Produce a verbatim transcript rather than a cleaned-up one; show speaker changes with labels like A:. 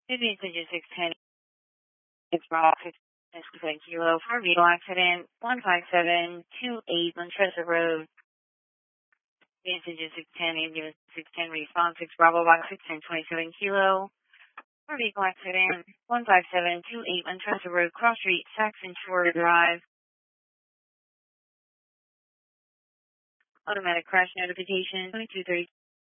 A: Advance engine six ten, it's Rock, six ten kilo, for vehicle accident, one five seven two eight Montresa Road. Advance engine six ten, ambulance six ten, response six Bravo box six ten twenty-seven kilo, for vehicle accident, one five seven two eight Montresa Road, Cross Street, Saxon Shore Drive. Automatic crash notification, twenty-two thirty.